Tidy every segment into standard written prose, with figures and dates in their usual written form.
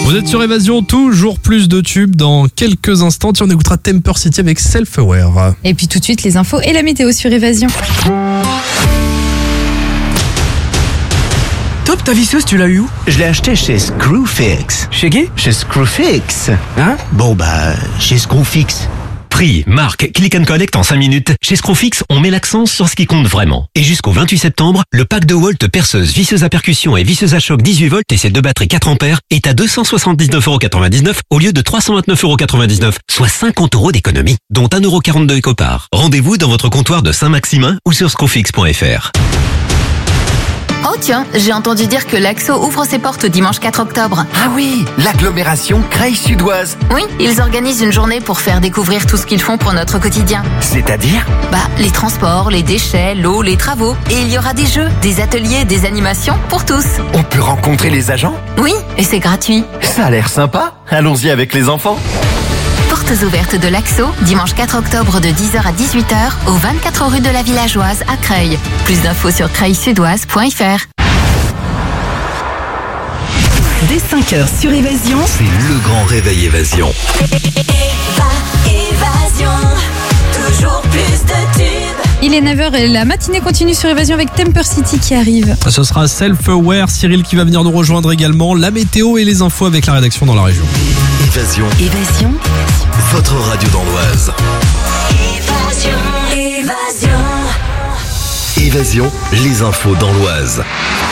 Vous êtes sur Évasion, toujours plus de tubes dans quelques instants. On écoutera Temper City avec Self-Aware. Et puis tout de suite, les infos et la météo sur Évasion. Top, ta visseuse, tu l'as eu où? Je l'ai acheté chez Screwfix. Chez qui? Chez Screwfix. Hein? Chez Screwfix. Prix, marque, click and collect en 5 minutes. Chez Screwfix, on met l'accent sur ce qui compte vraiment. Et jusqu'au 28 septembre, le pack de Walt perceuse, visseuse à percussion et visseuse à choc 18 volts et ses 2 batteries 4 ampères est à 279,99€ au lieu de 329,99€, soit 50 € d'économie, dont 1,42€ éco-part. Rendez-vous dans votre comptoir de Saint-Maximin ou sur screwfix.fr. Oh tiens, j'ai entendu dire que l'Axo ouvre ses portes dimanche 4 octobre. Ah oui, l'agglomération Creil-Sud-Oise. Oui, ils organisent une journée pour faire découvrir tout ce qu'ils font pour notre quotidien. C'est-à-dire? Les transports, les déchets, l'eau, les travaux. Et il y aura des jeux, des ateliers, des animations pour tous. On peut rencontrer les agents? Oui, et c'est gratuit. Ça a l'air sympa. Allons-y avec les enfants. Portes ouvertes de l'Axo, dimanche 4 octobre de 10h à 18h, au 24 rue de la Villageoise à Creil. Plus d'infos sur creilsudoise.fr. Dès 5h sur Évasion, C'est le grand réveil Évasion. Évasion, toujours plus de tubes. Il est 9h et la matinée continue sur Évasion avec Temper City qui arrive. Ce sera Self-Aware, Cyril qui va venir nous rejoindre également. La météo et les infos avec la rédaction dans la région. Évasion, Évasion, votre radio dans l'Oise. Évasion. Évasion, les infos dans l'Oise.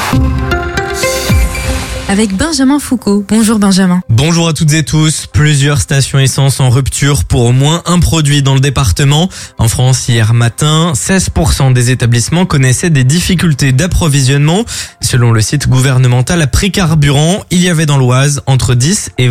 Avec Benjamin Foucault. Bonjour Benjamin. Bonjour à toutes et tous. Plusieurs stations essence en rupture pour au moins un produit dans le département. En France, hier matin, 16% des établissements connaissaient des difficultés d'approvisionnement. Selon le site gouvernemental à prix carburant, il y avait dans l'Oise entre 10 et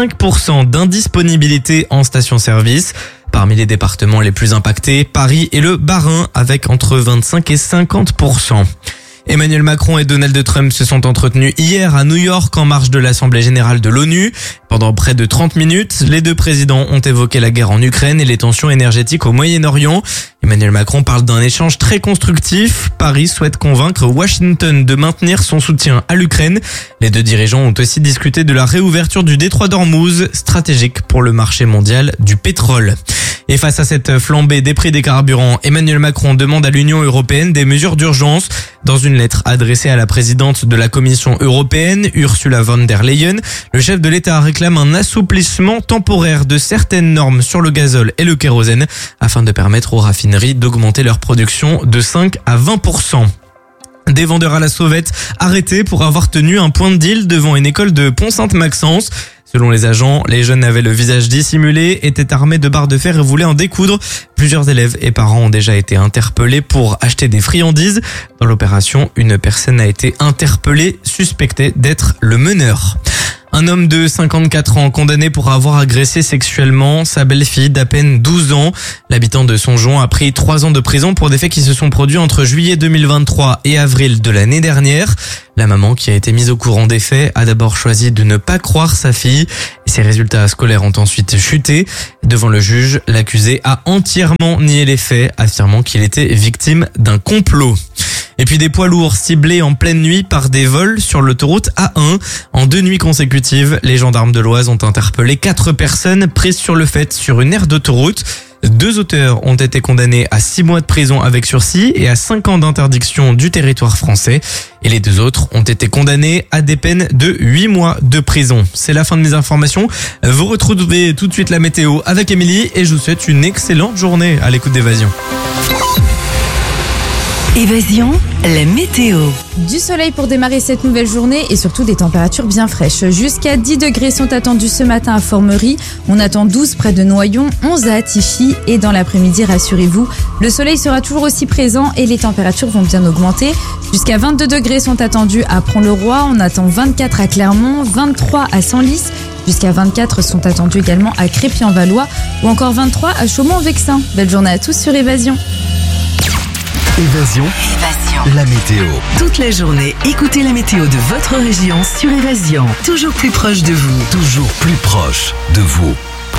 25% d'indisponibilité en station-service. Parmi les départements les plus impactés, Paris et le Bas-Rhin avec entre 25 et 50%. Emmanuel Macron et Donald Trump se sont entretenus hier à New York en marge de l'Assemblée générale de l'ONU. Pendant près de 30 minutes, les deux présidents ont évoqué la guerre en Ukraine et les tensions énergétiques au Moyen-Orient. Emmanuel Macron parle d'un échange très constructif. Paris souhaite convaincre Washington de maintenir son soutien à l'Ukraine. Les deux dirigeants ont aussi discuté de la réouverture du détroit d'Ormuz, stratégique pour le marché mondial du pétrole. Et face à cette flambée des prix des carburants, Emmanuel Macron demande à l'Union européenne des mesures d'urgence. Dans une lettre adressée à la présidente de la Commission européenne, Ursula von der Leyen, le chef de l'État réclame un assouplissement temporaire de certaines normes sur le gazole et le kérosène afin de permettre aux raffineries d'augmenter leur production de 5 à 20%. Des vendeurs à la sauvette arrêtés pour avoir tenu un point de deal devant une école de Pont-Sainte-Maxence. Selon les agents, les jeunes avaient le visage dissimulé, étaient armés de barres de fer et voulaient en découdre. Plusieurs élèves et parents ont déjà été interpellés pour acheter des friandises. Dans l'opération, une personne a été interpellée, suspectée d'être le meneur. Un homme de 54 ans condamné pour avoir agressé sexuellement sa belle-fille d'à peine 12 ans. L'habitant de Songeon a pris 3 ans de prison pour des faits qui se sont produits entre juillet 2023 et avril de l'année dernière. La maman, qui a été mise au courant des faits, a d'abord choisi de ne pas croire sa fille. Ses résultats scolaires ont ensuite chuté. Devant le juge, l'accusé a entièrement nié les faits, affirmant qu'il était victime d'un complot. Et puis des poids lourds ciblés en pleine nuit par des vols sur l'autoroute A1. En 2 nuits consécutives, les gendarmes de l'Oise ont interpellé 4 personnes prises sur le fait sur une aire d'autoroute. 2 auteurs ont été condamnés à 6 mois de prison avec sursis et à 5 ans d'interdiction du territoire français. Et les 2 autres ont été condamnés à des peines de 8 mois de prison. C'est la fin de mes informations. Vous retrouvez tout de suite la météo avec Émilie et je vous souhaite une excellente journée à l'écoute d'Évasion. Évasion, la météo. Du soleil pour démarrer cette nouvelle journée et surtout des températures bien fraîches. Jusqu'à 10 degrés sont attendus ce matin à Formerie. On attend 12 près de Noyon, 11 à Attichy et dans l'après-midi, rassurez-vous, le soleil sera toujours aussi présent et les températures vont bien augmenter. Jusqu'à 22 degrés sont attendus à Pont-le-Roi. On attend 24 à Clermont, 23 à Senlis. Jusqu'à 24 sont attendus également à Crépy-en-Valois ou encore 23 à Chaumont-Vexin. Belle journée à tous sur Évasion. Évasion, la météo. Toute la journée, écoutez la météo de votre région sur Évasion. Toujours plus proche de vous. Toujours plus proche de vous.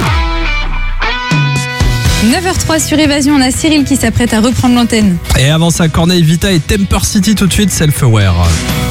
9h03 sur Évasion, on a Cyril qui s'apprête à reprendre l'antenne. Et avant ça, Corneille Vita et Temper City tout de suite, Self-Aware.